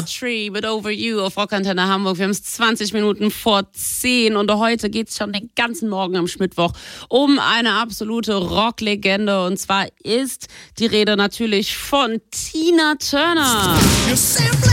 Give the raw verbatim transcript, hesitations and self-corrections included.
Daughtry mit Over You auf Rockantenne Hamburg. Wir haben es zwanzig Minuten vor zehn und heute geht es schon den ganzen Morgen am Schmittwoch um eine absolute Rocklegende. Und zwar ist die Rede natürlich von Tina Turner.